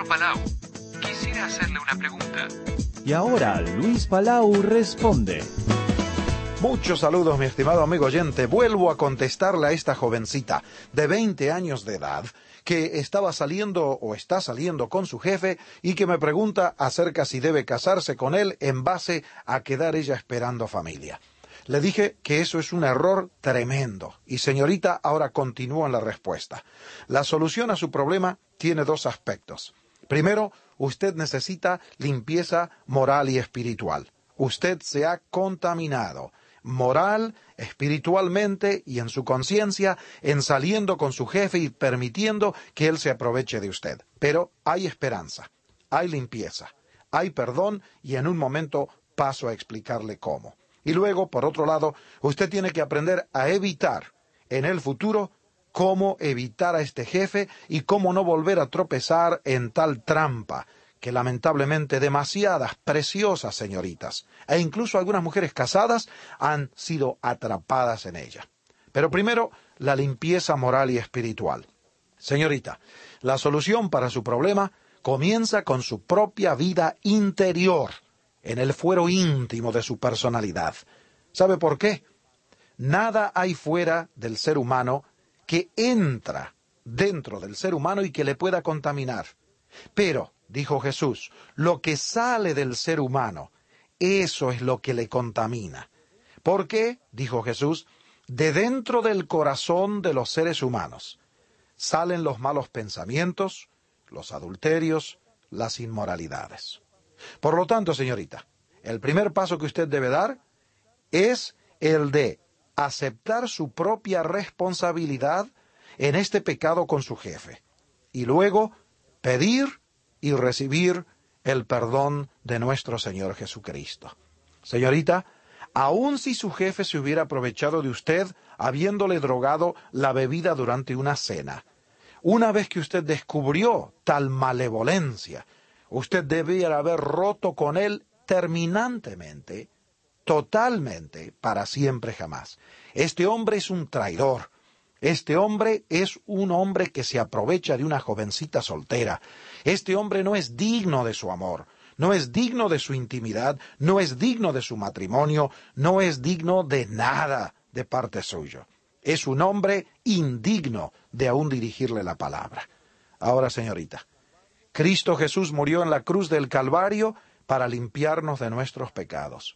Palau. Quisiera hacerle una pregunta. Y ahora Luis Palau responde. Muchos saludos, mi estimado amigo oyente. Vuelvo a contestarle a esta jovencita de 20 años de edad que estaba saliendo o está saliendo con su jefe y que me pregunta acerca si debe casarse con él en base a quedar ella esperando familia. Le dije que eso es un error tremendo. Y señorita, ahora continúo en la respuesta. La solución a su problema tiene dos aspectos. Primero, usted necesita limpieza moral y espiritual. Usted se ha contaminado moral, espiritualmente y en su conciencia en saliendo con su jefe y permitiendo que él se aproveche de usted. Pero hay esperanza, hay limpieza, hay perdón y en un momento paso a explicarle cómo. Y luego, por otro lado, usted tiene que aprender a evitar en el futuro cómo evitar a este jefe y cómo no volver a tropezar en tal trampa que lamentablemente demasiadas preciosas señoritas e incluso algunas mujeres casadas han sido atrapadas en ella. Pero primero, la limpieza moral y espiritual. Señorita, la solución para su problema comienza con su propia vida interior, en el fuero íntimo de su personalidad. ¿Sabe por qué? Nada hay fuera del ser humano que entra dentro del ser humano y que le pueda contaminar. Pero, dijo Jesús, lo que sale del ser humano, eso es lo que le contamina. ¿Por qué? Dijo Jesús, de dentro del corazón de los seres humanos salen los malos pensamientos, los adulterios, las inmoralidades. Por lo tanto, señorita, el primer paso que usted debe dar es el de aceptar su propia responsabilidad en este pecado con su jefe y luego pedir y recibir el perdón de nuestro Señor Jesucristo. Señorita, aun si su jefe se hubiera aprovechado de usted habiéndole drogado la bebida durante una cena, una vez que usted descubrió tal malevolencia, usted debiera haber roto con él terminantemente, totalmente, para siempre jamás. Este hombre es un traidor. Este hombre es un hombre que se aprovecha de una jovencita soltera. Este hombre no es digno de su amor, no es digno de su intimidad, no es digno de su matrimonio, no es digno de nada de parte suyo. Es un hombre indigno de aún dirigirle la palabra. Ahora, señorita, Cristo Jesús murió en la cruz del Calvario para limpiarnos de nuestros pecados.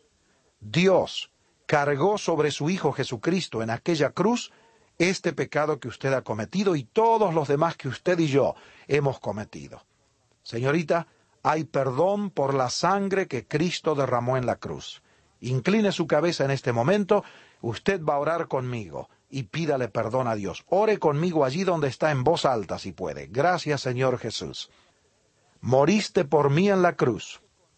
Dios cargó sobre su Hijo Jesucristo en aquella cruz este pecado que usted ha cometido y todos los demás que usted y yo hemos cometido. Señorita, hay perdón por la sangre que Cristo derramó en la cruz. Incline su cabeza en este momento, usted va a orar conmigo y pídale perdón a Dios. Ore conmigo allí donde está en voz alta si puede. Gracias, Señor Jesús. Moriste por mí en la cruz.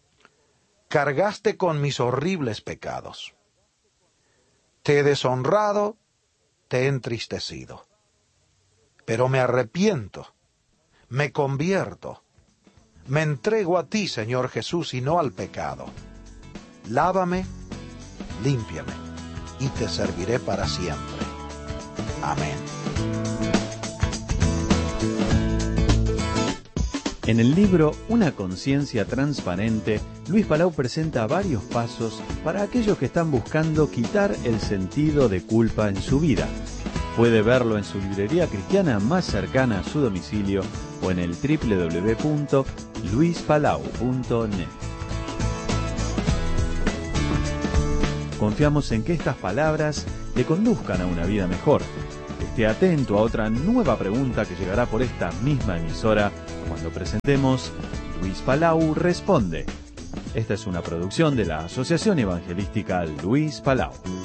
Cargaste con mis horribles pecados. Te he deshonrado, te he entristecido. Pero me arrepiento, me convierto, me entrego a ti, Señor Jesús, y no al pecado. Lávame, límpiame, y te serviré para siempre. Amén. En el libro Una conciencia transparente, Luis Palau presenta varios pasos para aquellos que están buscando quitar el sentido de culpa en su vida. Puede verlo en su librería cristiana más cercana a su domicilio o en el www.luispalau.net. Confiamos en que estas palabras le conduzcan a una vida mejor. Esté atento a otra nueva pregunta que llegará por esta misma emisora cuando presentemos Luis Palau Responde. Esta es una producción de la Asociación Evangelística Luis Palau.